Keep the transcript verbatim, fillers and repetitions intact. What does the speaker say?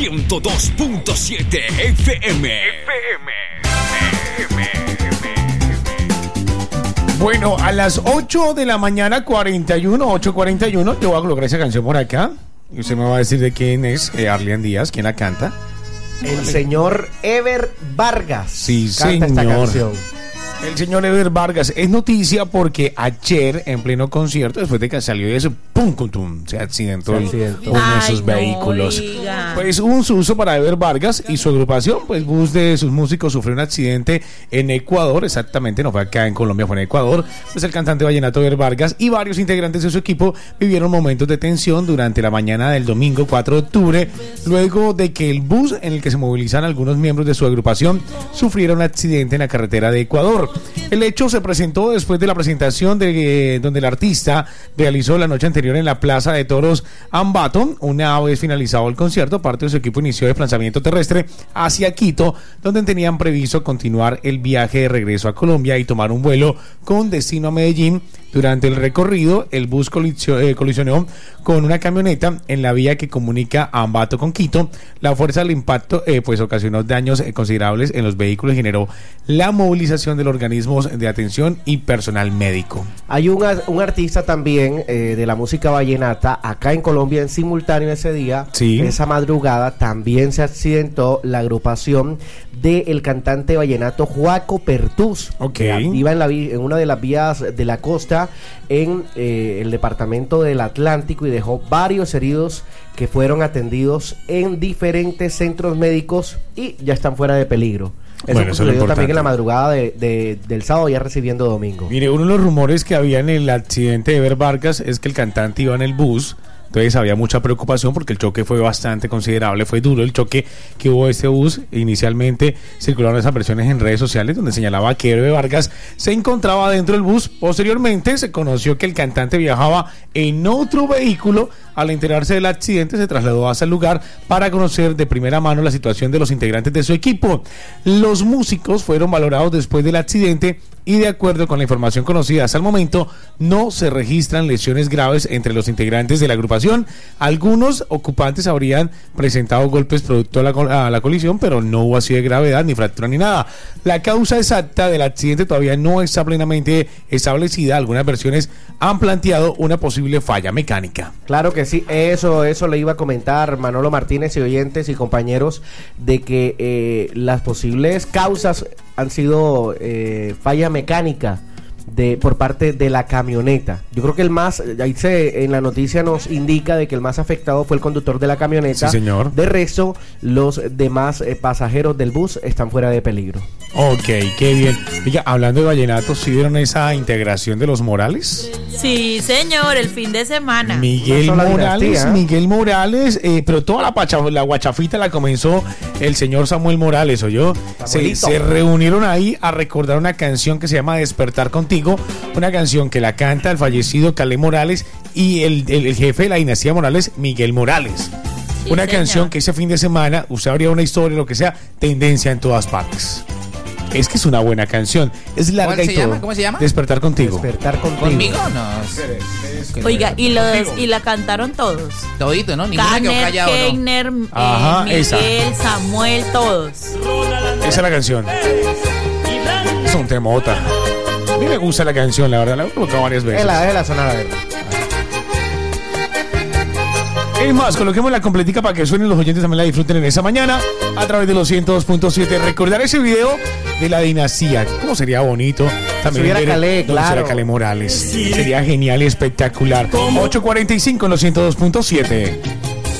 ciento dos punto siete F M. Bueno, a las ocho de la mañana, cuarenta y uno, ocho cuarenta y uno, yo voy a colocar esa canción por acá. Y usted me va a decir de quién es eh, Arlian Díaz, quién la canta. El vale. señor Ever Vargas. Sí, canta señor. Esta canción. El señor Ever Vargas es noticia porque ayer, en pleno concierto, después de que salió de eso, ¡pum! ¡Tum! Se accidentó, se accidentó. uno de sus Ay, vehículos. No, oiga. Pues hubo un susto para Ever Vargas y su agrupación, pues bus de sus músicos sufrió un accidente en Ecuador, exactamente, no fue acá en Colombia, fue en Ecuador. Pues el cantante vallenato Ever Vargas y varios integrantes de su equipo vivieron momentos de tensión durante la mañana del domingo cuatro de octubre, luego de que el bus en el que se movilizan algunos miembros de su agrupación sufriera un accidente en la carretera de Ecuador. El hecho se presentó después de la presentación de eh, donde el artista realizó la noche anterior en la Plaza de Toros Ambato. Una vez finalizado el concierto, parte de su equipo inició el desplazamiento terrestre hacia Quito, donde tenían previsto continuar el viaje de regreso a Colombia y tomar un vuelo con destino a Medellín. Durante el recorrido, el bus colisionó con una camioneta en la vía que comunica a Ambato con Quito. La fuerza del impacto eh, pues ocasionó daños eh, considerables en los vehículos y generó la movilización de los organismos de atención y personal médico. Hay un, un artista también eh, de la música vallenata acá en Colombia en simultáneo ese día. Sí. Esa madrugada también se accidentó la agrupación del cantante vallenato Juaco Pertús. Okay. Iba en, la, en una de las vías de la costa en eh, el departamento del Atlántico y dejó varios heridos que fueron atendidos en diferentes centros médicos y ya están fuera de peligro. Eso bueno, sucedió también en la madrugada de, de, del sábado, ya recibiendo domingo. Mire, uno de los rumores que había en el accidente de Ever Vargas es que el cantante iba en el bus. Entonces había mucha preocupación porque el choque fue bastante considerable, fue duro el choque que hubo de este bus. Inicialmente circularon esas versiones en redes sociales donde señalaba que Ever Vargas se encontraba dentro del bus. Posteriormente se conoció que el cantante viajaba en otro vehículo. Al enterarse del accidente se trasladó hasta el lugar para conocer de primera mano la situación de los integrantes de su equipo. Los músicos fueron valorados después del accidente y de acuerdo con la información conocida hasta el momento no se registran lesiones graves entre los integrantes de la agrupación. Algunos ocupantes habrían presentado golpes producto a la, a la colisión, pero no hubo así de gravedad, ni fractura ni nada. La causa exacta del accidente todavía no está plenamente establecida. Algunas versiones han planteado una posible falla mecánica. Claro que sí, eso, eso le iba a comentar Manolo Martínez y oyentes y compañeros de que eh, las posibles causas han sido eh, falla mecánica de por parte de la camioneta. Yo creo que el más, ahí se, en la noticia nos indica de que el más afectado fue el conductor de la camioneta. Sí, señor. De resto, los demás eh, pasajeros del bus están fuera de peligro. Ok, qué bien. Oiga, hablando de vallenato, ¿sí vieron esa integración de los Morales? Sí, señor, el fin de semana. Miguel Morales, Miguel Morales, eh, pero toda la, pacha, la guachafita la comenzó el señor Samuel Morales, ¿oyó? Se, se reunieron ahí a recordar una canción que se llama Despertar Contigo, una canción que la canta el fallecido Calé Morales y el, el, el jefe de la dinastía Morales, Miguel Morales. Sí, una señor. Canción que ese fin de semana, usted habría una historia, lo que sea, tendencia en todas partes. Es que es una buena canción. Es larga y todo. Llama? ¿Cómo se llama? Despertar Contigo. Despertar Contigo. ¿Conmigo? No. Oiga, y, los, y la cantaron todos. Todito, ¿no? Ninguna quedó callado, Keiner, ¿no? eh, Ajá, Miguel, esa. Samuel, todos. Esa es la canción. Es un temota. A mí me gusta la canción, la verdad. La he colocado varias veces. Es la, es la sonada, ¿verdad? Es más, coloquemos la completica para que suenen los oyentes, también la disfruten en esa mañana a través de los ciento dos punto siete. Recordar ese video de la dinastía. ¿Cómo sería bonito? También si hubiera Calé, claro. Calé Morales. Sí. Sería genial y espectacular. ¿Cómo? ocho cuarenta y cinco en los ciento dos punto siete.